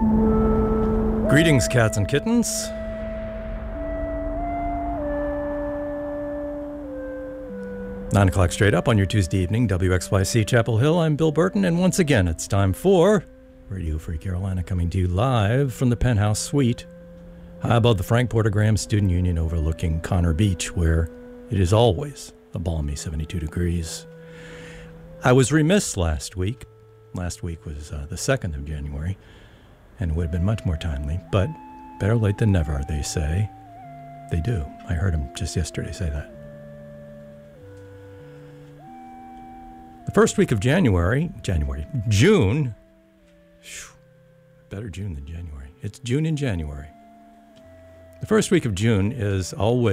Greetings, cats and kittens. Nine o'clock straight up on your Tuesday evening, WXYC Chapel Hill. I'm Bill Burton, and once again, it's time for Radio Free Carolina, coming to you live from the Penthouse Suite, high above the Frank Porter Graham Student Union overlooking Connor Beach, where it is always a balmy 72 degrees. I was remiss last week. Last week was the 2nd of January, and it would have been much more timely, but better late than never, they say. They do. I heard him just yesterday say that. The first week of June, better June than January. It's June in January. The first week of June is always